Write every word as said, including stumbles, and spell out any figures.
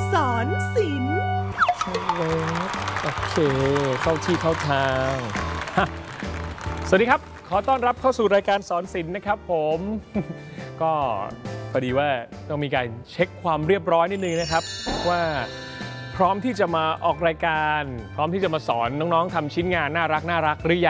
สอนศิลป์โอเคเข้าที่เข้าทาง สวัสดีครับขอต้อนรับเข้าสู่รายการสอนศิลป์นะครับผม ก็พอดีว่าต้องมีการเช็คความเรียบร้อยนิดนึงนะครับว่าพร้อมที่จะมาออกรายการพร้อมที่จะมาสอนน้องๆทำชิ้นงานน่ารักน่ารักหรือยัง